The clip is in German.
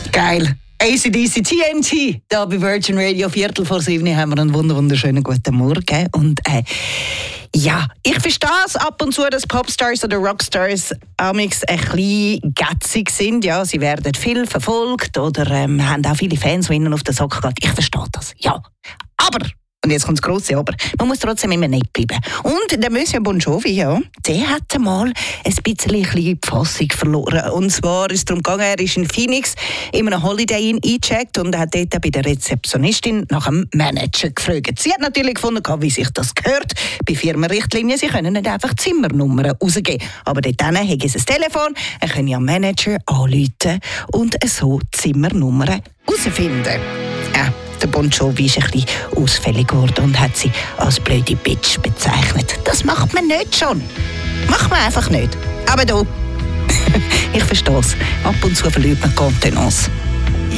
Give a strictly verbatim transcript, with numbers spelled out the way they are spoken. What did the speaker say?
Geil. A C D C T N T, da bei Virgin Radio, Viertel vor sieben haben wir einen wunderschönen guten Morgen. Und äh, ja, ich verstehe es ab und zu, dass Popstars oder Rockstars amix ein bisschen gätzig sind. Ja, sie werden viel verfolgt oder ähm, haben auch viele Fans, die ihnen auf den Sack gehen. Ich verstehe das, ja. Aber... Und jetzt kommt das grosse Aber. Man muss trotzdem immer nett bleiben. Und der Monsieur Bon Jovi, ja, der hat mal ein bisschen die Fassung verloren. Und zwar ist es darum gegangen, er ist in Phoenix in einem Holiday Inn eingecheckt und hat dort bei der Rezeptionistin nach einem Manager gefragt. Sie hat natürlich gefunden, wie sich das gehört. Bei Firmenrichtlinien, sie können nicht einfach Zimmernummern rausgeben. Aber dort haben sie ein Telefon, er kann ja Manager anrufen und so Zimmernummern herausfinden. Ja. Der Bon Jovi ist ein bisschen ausfällig geworden und hat sie als blöde Bitch bezeichnet. Das macht man nicht schon. Macht man einfach nicht. Aber du, ich verstehe es. Ab und zu verliert man Kontenance.